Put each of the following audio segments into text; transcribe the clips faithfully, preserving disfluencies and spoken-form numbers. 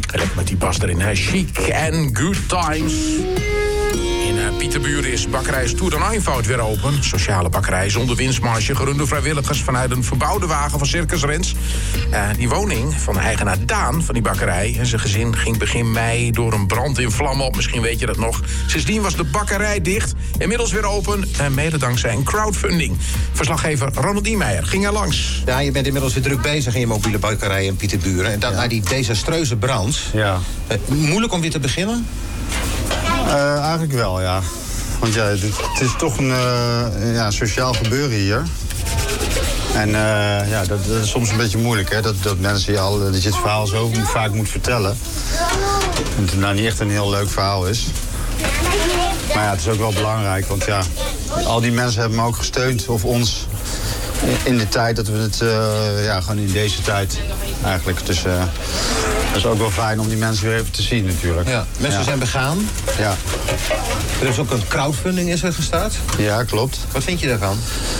Lekker met die bas erin, hè. Chic and good times. In uh, Pieterburen is bakkerij Stoer en Eenvoud weer open. Sociale bakkerij zonder winstmarge, gerund door vrijwilligers vanuit een verbouwde wagen van Circus Rens. Uh, die woning van de eigenaar Daan van die bakkerij en zijn gezin ging begin mei door een brand in vlammen op. Misschien weet je dat nog. Sindsdien was de bakkerij dicht. Inmiddels weer open, en mede dankzij een crowdfunding. Verslaggever Ronald Niemeyer ging er langs. Ja, je bent inmiddels weer druk bezig in je mobiele bakkerij in Pieterburen. En dan ja. naar die desastreuze brand. Ja. Uh, moeilijk om weer te beginnen? Uh, eigenlijk wel, ja. Want ja, het, het is toch een uh, ja, sociaal gebeuren hier. En uh, ja, dat, dat is soms een beetje moeilijk, hè. Dat, dat mensen je al, dat je het verhaal zo vaak moet vertellen. En het nou niet echt een heel leuk verhaal is. Maar ja, het is ook wel belangrijk, want ja, al die mensen hebben me ook gesteund, of ons, in de tijd dat we het, uh, ja, gewoon in deze tijd eigenlijk. Dus uh, dat is ook wel fijn om die mensen weer even te zien natuurlijk. Ja, mensen ja. zijn begaan. Ja. Er is ook een crowdfunding is er gestart. Ja, klopt. Wat vind je daarvan?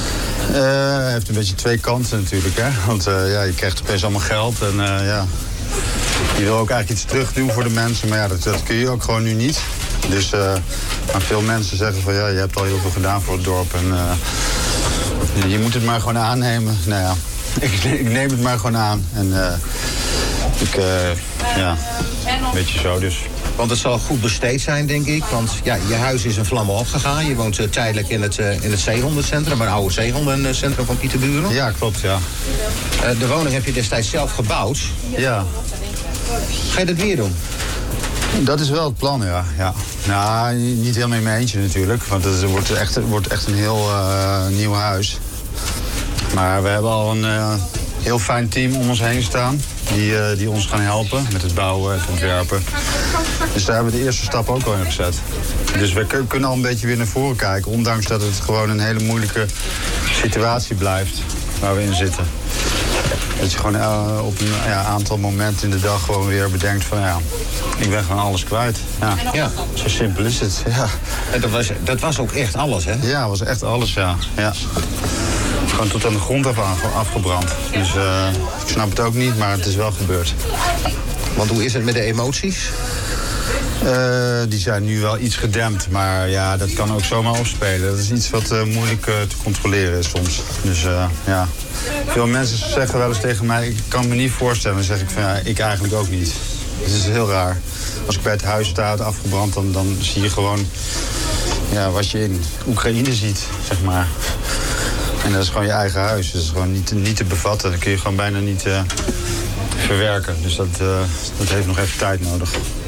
Uh, het heeft een beetje twee kanten natuurlijk, hè. Want uh, ja, je krijgt opeens allemaal geld en uh, ja, je wil ook eigenlijk iets terug doen voor de mensen. Maar ja, dat, dat kun je ook gewoon nu niet. Dus uh, maar veel mensen zeggen van ja, je hebt al heel veel gedaan voor het dorp en uh, je moet het maar gewoon aannemen. Nou ja, ik, ik neem het maar gewoon aan. En uh, ik, uh, ja, een beetje zo dus. Want het zal goed besteed zijn, denk ik. Want ja, je huis is in vlammen opgegaan. Je woont uh, tijdelijk in het, uh, in het zeehondencentrum, een oude zeehondencentrum van Pieterburen. Ja, klopt, ja. Uh, de woning heb je destijds zelf gebouwd. Ja. Ga je dat weer doen? Dat is wel het plan, ja. ja. Nou, niet helemaal in mijn eentje natuurlijk. Want het wordt echt, het wordt echt een heel uh, nieuw huis. Maar we hebben al een uh, heel fijn team om ons heen staan. Die, uh, die ons gaan helpen met het bouwen, het ontwerpen. Dus daar hebben we de eerste stap ook al in gezet. Dus we k- kunnen al een beetje weer naar voren kijken. Ondanks dat het gewoon een hele moeilijke situatie blijft waar we in zitten. Dat je gewoon uh, op een ja, aantal momenten in de dag gewoon weer bedenkt van ja, ik ben gewoon alles kwijt. Ja, ja. Zo simpel is het. Ja. En dat, was, dat was ook echt alles, hè? Ja, dat was echt alles, ja. ja. Gewoon tot aan de grond af, afgebrand. Dus uh, ik snap het ook niet, maar het is wel gebeurd. Want hoe is het met de emoties? Uh, die zijn nu wel iets gedempt, maar ja, dat kan ook zomaar opspelen. Dat is iets wat uh, moeilijk uh, te controleren is soms. Dus uh, ja, veel mensen zeggen wel eens tegen mij, ik kan me niet voorstellen. Dan zeg ik van ja, ik eigenlijk ook niet. Het is heel raar. Als ik bij het huis sta, afgebrand, dan, dan zie je gewoon ja, wat je in Oekraïne ziet, zeg maar. En dat is gewoon je eigen huis. Dat is gewoon niet, niet te bevatten. Dat kun je gewoon bijna niet uh, verwerken. Dus dat, uh, dat heeft nog even tijd nodig.